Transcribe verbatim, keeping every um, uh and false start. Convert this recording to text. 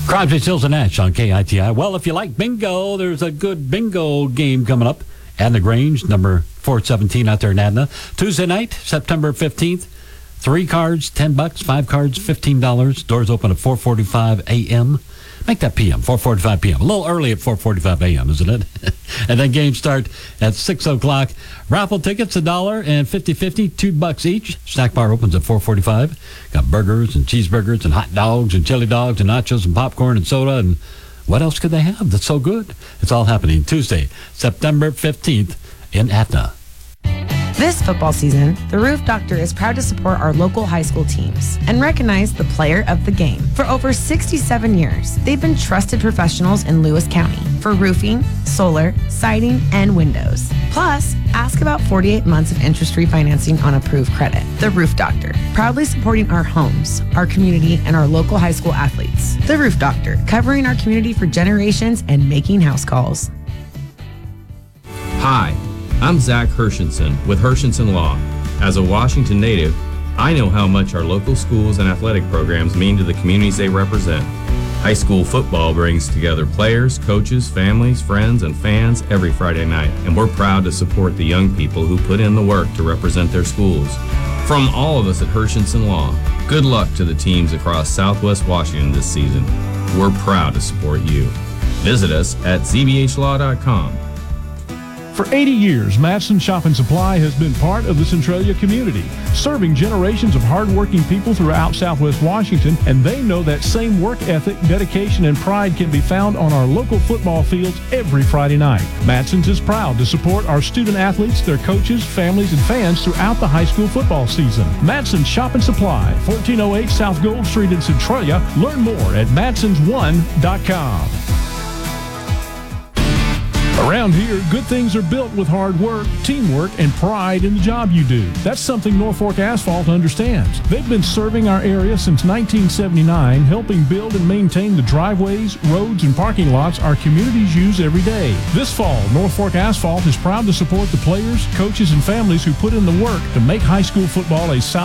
Crosby, Stills, and Nash on K I T I. Well, if you like bingo, there's a good bingo game coming up. Adna Grange, number four seventeen out there in Adna. Tuesday night, September fifteenth. Three cards, ten bucks. Five cards, fifteen dollars. Doors open at four forty-five a.m. Make that p m, four forty-five p.m. A little early at four forty-five a.m., isn't it? And then games start at six o'clock. Raffle tickets, a dollar and fifty-fifty, two bucks each. Snack bar opens at four forty-five. Got burgers and cheeseburgers and hot dogs and chili dogs and nachos and popcorn and soda. And what else could they have that's so good? It's all happening Tuesday, September fifteenth in Adna. This football season, the Roof Doctor is proud to support our local high school teams and recognize the player of the game. For over sixty-seven years, they've been trusted professionals in Lewis County for roofing, solar, siding, and windows. Plus, ask about forty-eight months of interest-free financing on approved credit. The Roof Doctor, proudly supporting our homes, our community, and our local high school athletes. The Roof Doctor, covering our community for generations and making house calls. Hi. I'm Zach Hershenson with Hershenson Law. As a Washington native, I know how much our local schools and athletic programs mean to the communities they represent. High school football brings together players, coaches, families, friends, and fans every Friday night, and we're proud to support the young people who put in the work to represent their schools. From all of us at Hershenson Law, good luck to the teams across Southwest Washington this season. We're proud to support you. Visit us at z b h law dot com. For eighty years, Matson Shop and Supply has been part of the Centralia community, serving generations of hardworking people throughout Southwest Washington, and they know that same work ethic, dedication, and pride can be found on our local football fields every Friday night. Matson's is proud to support our student athletes, their coaches, families, and fans throughout the high school football season. Matson Shop and Supply, fourteen oh eight South Gold Street in Centralia. Learn more at matsons one dot com. Around here, good things are built with hard work, teamwork, and pride in the job you do. That's something Norfolk Asphalt understands. They've been serving our area since nineteen seventy-nine, helping build and maintain the driveways, roads, and parking lots our communities use every day. This fall, Norfolk Asphalt is proud to support the players, coaches, and families who put in the work to make high school football a South